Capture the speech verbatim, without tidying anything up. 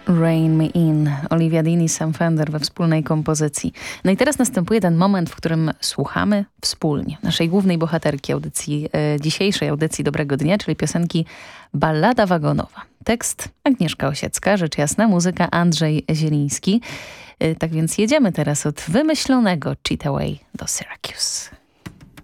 Rain Me In, Olivia Dean i Sam Fender we wspólnej kompozycji. No i teraz następuje ten moment, w którym słuchamy wspólnie naszej głównej bohaterki audycji, e, dzisiejszej audycji Dobrego Dnia, czyli piosenki Ballada Wagonowa. Tekst Agnieszka Osiecka, rzecz jasna, muzyka Andrzej Zieliński. E, tak więc jedziemy teraz od wymyślonego Cheat Away do Syracuse.